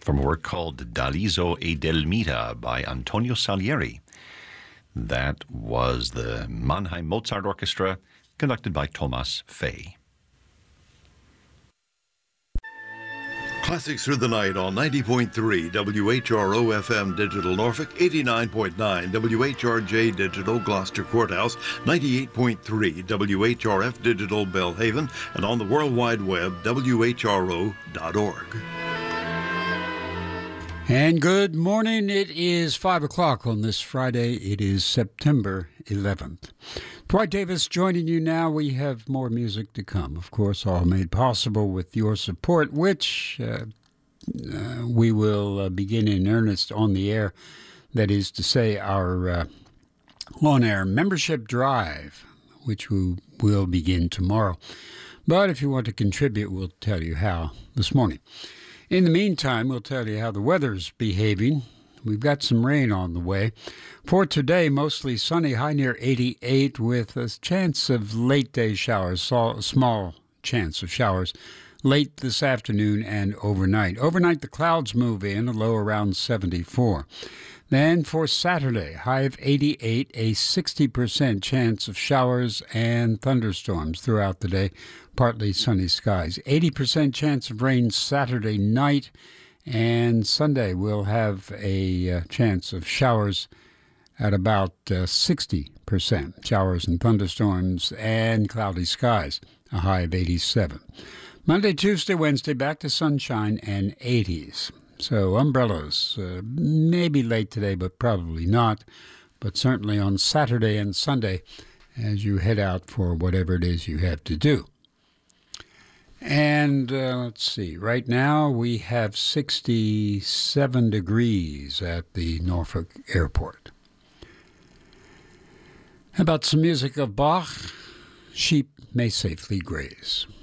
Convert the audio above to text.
from a work called Daliso e Delmita by Antonio Salieri. That was the Mannheim Mozart Orchestra, conducted by Thomas Fay. Classics Through the Night on 90.3 WHRO FM Digital Norfolk, 89.9 WHRJ Digital Gloucester Courthouse, 98.3 WHRF Digital Belhaven, and on the World Wide Web, WHRO.org. And good morning. It is 5 o'clock on this Friday. It is September 11th. Dwight Davis joining you now. We have more music to come, of course, all made possible with your support, which we will begin in earnest on the air. That is to say, our on-air membership drive, which we will begin tomorrow. But if you want to contribute, we'll tell you how this morning. In the meantime, we'll tell you how the weather's behaving. We've got some rain on the way. For today, mostly sunny, high near 88, with a chance of late-day showers, small chance of showers, late this afternoon and overnight. Overnight, the clouds move in, a low around 74. Then for Saturday, high of 88, a 60% chance of showers and thunderstorms throughout the day, partly sunny skies. 80% chance of rain Saturday night, and Sunday we'll have a chance of showers at about 60%. Showers and thunderstorms and cloudy skies, a high of 87. Monday, Tuesday, Wednesday, back to sunshine and 80s. So umbrellas, maybe late today, but probably not. But certainly on Saturday and Sunday as you head out for whatever it is you have to do. And let's see, right now we have 67 degrees at the Norfolk Airport. How about some music of Bach? Sheep May Safely Graze.